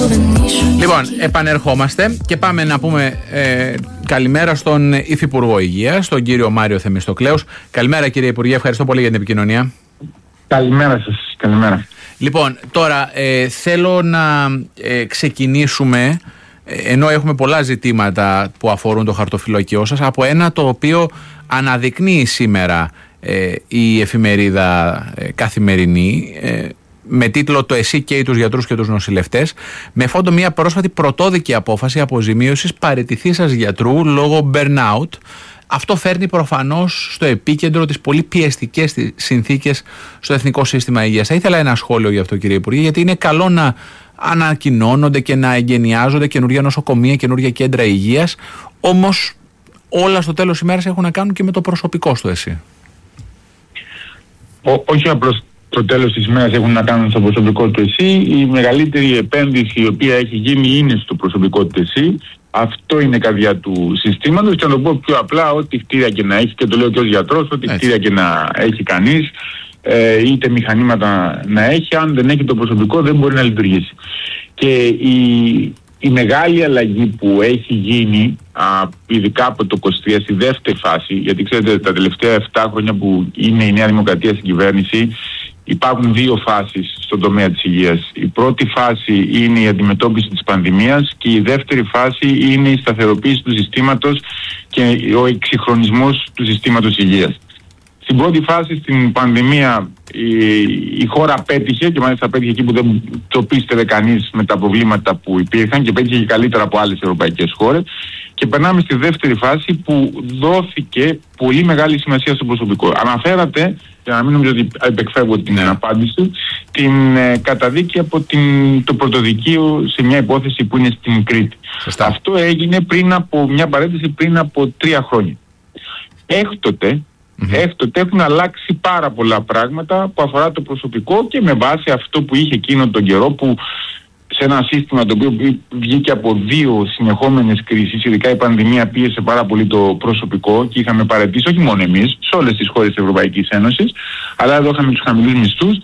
Λοιπόν, επανερχόμαστε και πάμε να πούμε καλημέρα στον Υφυπουργό Υγείας, τον κύριο Μάριο Θεμιστοκλέους. Καλημέρα κύριε Υπουργέ, ευχαριστώ πολύ για την επικοινωνία. Καλημέρα σας, καλημέρα. Λοιπόν, τώρα θέλω να ξεκινήσουμε, ενώ έχουμε πολλά ζητήματα που αφορούν το χαρτοφυλακείο σας, από ένα το οποίο αναδεικνύει σήμερα η εφημερίδα Καθημερινή, με τίτλο «Το ΕΣΥ καίει τους γιατρούς και τους νοσηλευτές», με φόντο μια πρόσφατη πρωτόδικη απόφαση αποζημίωσης παραιτηθήσας γιατρού λόγω burnout. Αυτό φέρνει προφανώς στο επίκεντρο τις πολύ πιεστικές συνθήκες στο Εθνικό Σύστημα Υγείας. Θα ήθελα ένα σχόλιο γι' αυτό, κύριε Υπουργέ, γιατί είναι καλό να ανακοινώνονται και να εγκαινιάζονται καινούργια νοσοκομεία, καινούργια κέντρα υγείας, όμως όλα στο τέλος ημέρας έχουν να κάνουν και με το προσωπικό στο ΕΣΥ. Όχι απλώς το τέλος της ημέρας έχουν να κάνουν στο προσωπικό του ΕΣΥ. Η μεγαλύτερη επένδυση η οποία έχει γίνει είναι στο προσωπικό του ΕΣΥ. Αυτό είναι καρδιά του συστήματος και να το πω πιο απλά, ό,τι κτίρια και να έχει, και το λέω και ως γιατρός, ό,τι κτίρια και να έχει κανείς, είτε μηχανήματα να έχει, αν δεν έχει το προσωπικό δεν μπορεί να λειτουργήσει. Και η μεγάλη αλλαγή που έχει γίνει, ειδικά από το 23 στη δεύτερη φάση, γιατί ξέρετε τα τελευταία 7 χρόνια που είναι η Νέα Δημοκρατία στην κυβέρνηση, υπάρχουν δύο φάσεις στον τομέα της υγείας. Η πρώτη φάση είναι η αντιμετώπιση της πανδημίας και η δεύτερη φάση είναι η σταθεροποίηση του συστήματος και ο εξυγχρονισμός του συστήματος υγείας. Στην πρώτη φάση, στην πανδημία, η χώρα πέτυχε, και μάλιστα πέτυχε εκεί που δεν το πίστευε κανείς με τα προβλήματα που υπήρχαν, και πέτυχε και καλύτερα από άλλες ευρωπαϊκές χώρες. Και περνάμε στη δεύτερη φάση που δόθηκε πολύ μεγάλη σημασία στο προσωπικό. Αναφέρατε, για να μην νομίζω ότι επεκφεύγω την απάντηση, την καταδίκη από το πρωτοδικείο σε μια υπόθεση που είναι στην Κρήτη. Σωστά. Αυτό έγινε πριν από μια παρέτηση πριν από 3 χρόνια. Έκτοτε έχουν αλλάξει πάρα πολλά πράγματα που αφορά το προσωπικό, και με βάση αυτό που είχε εκείνο τον καιρό, που σε ένα σύστημα το οποίο βγήκε από 2 συνεχόμενες κρίσεις, ειδικά η πανδημία πίεσε πάρα πολύ το προσωπικό και είχαμε παραιτήσει, όχι μόνο εμείς, σε όλες τις χώρες της Ευρωπαϊκής Ένωσης, αλλά εδώ είχαμε τους χαμηλούς μισθούς.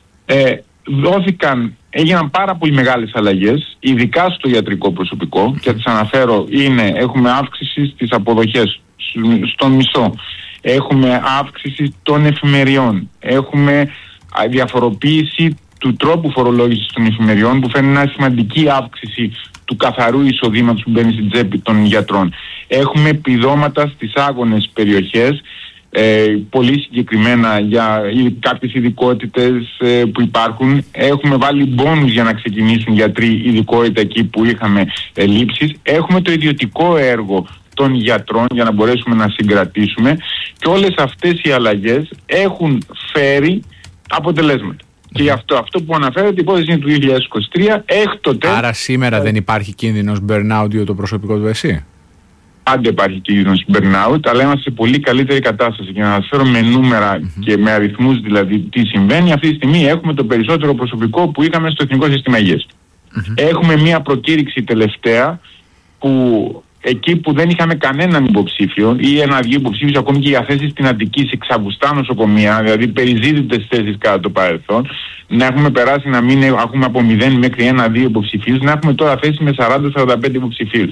Έγιναν πάρα πολύ μεγάλες αλλαγές, ειδικά στο ιατρικό προσωπικό, και θα τις αναφέρω. Έχουμε αύξηση στις αποδοχές, στον μισθό. Έχουμε αύξηση των εφημεριών. Έχουμε διαφοροποίηση του τρόπου φορολόγησης των εφημεριών, που φέρνει μια σημαντική αύξηση του καθαρού εισοδήματος που μπαίνει στην τσέπη των γιατρών. Έχουμε επιδόματα στις άγονες περιοχές, πολύ συγκεκριμένα για κάποιες ειδικότητες που υπάρχουν. Έχουμε βάλει μπόνους για να ξεκινήσουν γιατροί ειδικότητα εκεί που είχαμε ελλείψεις. Έχουμε το ιδιωτικό έργο των γιατρών για να μπορέσουμε να συγκρατήσουμε, και όλες αυτές οι αλλαγές έχουν φέρει αποτελέσματα. Και γι' αυτό που αναφέρεται, η υπόθεση είναι του 2023, έκτοτε... Άρα σήμερα δεν υπάρχει κίνδυνος burnout για το προσωπικό του ΕΣΥ? Πάντα υπάρχει κίνδυνος burnout, αλλά είμαστε σε πολύ καλύτερη κατάσταση. Για να σας φέρω με νούμερα και με αριθμούς, δηλαδή τι συμβαίνει, αυτή τη στιγμή έχουμε το περισσότερο προσωπικό που είχαμε στο Εθνικό Σύστημα Υγείας. Έχουμε μια προκήρυξη τελευταία που εκεί που δεν είχαμε κανέναν υποψήφιο ή 1-2 υποψήφιους, ακόμη και για θέσεις στην Αττική, σε ξαβουστά νοσοκομεία, δηλαδή περιζήτητες θέσεις κατά το παρελθόν, να έχουμε περάσει να μην έχουμε από 0 μέχρι 1-2 υποψηφίους, να έχουμε τώρα θέσεις με 40-45 υποψηφίους.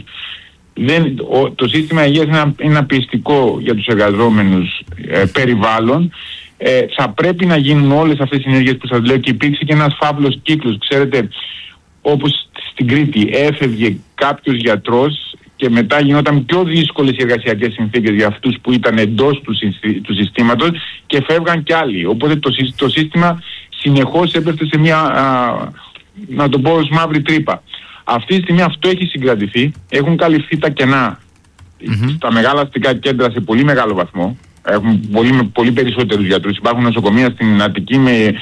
Το σύστημα υγείας είναι ένα πιεστικό για τους εργαζόμενους περιβάλλον. Θα πρέπει να γίνουν όλες αυτές οι ενέργειες που σας λέω, και υπήρξε και ένας φαύλος κύκλος. Ξέρετε, όπως στην Κρήτη έφευγε κάποιος γιατρός και μετά γινόταν πιο δύσκολες οι εργασιακές συνθήκες για αυτούς που ήταν εντός του συστήματος, και φεύγαν κι άλλοι. Οπότε το σύστημα συνεχώς έπεφτε σε μια, να το πω, ως μαύρη τρύπα. Αυτή τη στιγμή αυτό έχει συγκρατηθεί, έχουν καλυφθεί τα κενά στα μεγάλα αστικά κέντρα σε πολύ μεγάλο βαθμό. Έχουν πολύ περισσότερους γιατρούς. Υπάρχουν νοσοκομεία στην Αττική με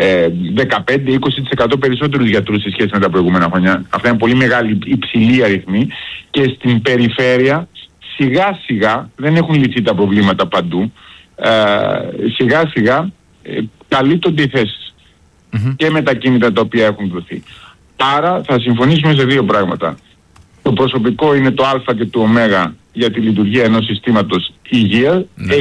15-20% περισσότερους γιατρούς σε σχέση με τα προηγούμενα χρόνια. Αυτά είναι πολύ μεγάλη, υψηλή αριθμή. Και στην περιφέρεια σιγά σιγά, δεν έχουν λυθεί τα προβλήματα παντού, σιγά σιγά καλύπτονται οι θέσεις και με τα κίνητρα τα οποία έχουν δοθεί. Άρα θα συμφωνήσουμε σε 2 πράγματα. Το προσωπικό είναι το α και το ω για τη λειτουργία ενός συστήματος υγείας.